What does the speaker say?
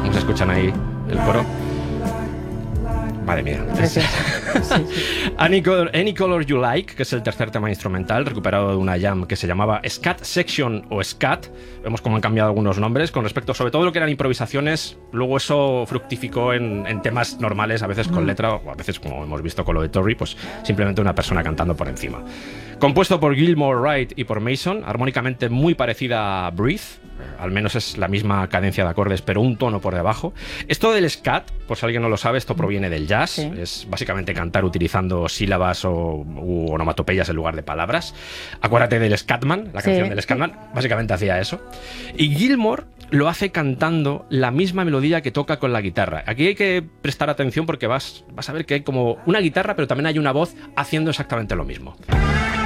¿Cómo se escuchan ahí el coro? Madre mía. Sí. Any Color You Like, que es el tercer tema instrumental, recuperado de una jam que se llamaba Scat Section o Scat. Vemos cómo han cambiado algunos nombres con respecto, sobre todo lo que eran improvisaciones. Luego eso fructificó en temas normales, a veces con letra, o a veces, como hemos visto con lo de Torri, pues simplemente una persona cantando por encima. Compuesto por Gilmour, Wright y por Mason, armónicamente muy parecida a Breathe. Al menos es la misma cadencia de acordes, pero un tono por debajo. Esto del scat, por si alguien no lo sabe, esto proviene del jazz. Sí. Es básicamente cantar utilizando sílabas u onomatopeyas en lugar de palabras. Acuérdate del Scatman, la canción del Scatman, básicamente hacía eso. Y Gilmour lo hace cantando la misma melodía que toca con la guitarra. Aquí hay que prestar atención porque vas a ver que hay como una guitarra, pero también hay una voz haciendo exactamente lo mismo.